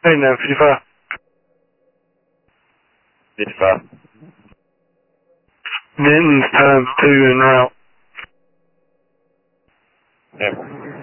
Hey, now, FIFA. FIFA. Mittens times 2 and route. Yep.